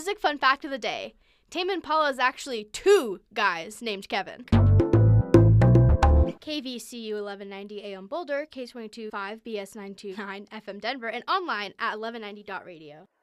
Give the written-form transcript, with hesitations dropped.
music fun fact of the day. Tame Impala is actually 2 guys named Kevin. KVCU 1190 AM Boulder, K22.5 BS 929 FM Denver, and online at 1190.radio.